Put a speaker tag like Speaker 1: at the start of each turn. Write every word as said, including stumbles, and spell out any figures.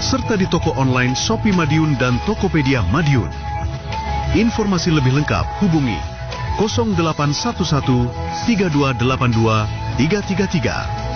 Speaker 1: serta di toko online Shopee Madiun dan Tokopedia Madiun. Informasi lebih lengkap hubungi nol delapan satu satu tiga dua delapan dua tiga tiga tiga.